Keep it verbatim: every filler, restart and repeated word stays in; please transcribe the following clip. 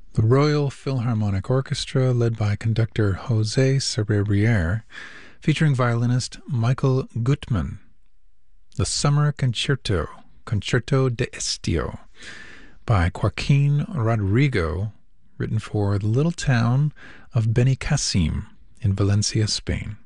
The Royal Philharmonic Orchestra, led by conductor José Serrurier, featuring violinist Michael Gutmann. The Summer Concerto, Concerto de Estio, by Joaquin Rodrigo, written for the little town of Benicassim in Valencia, Spain.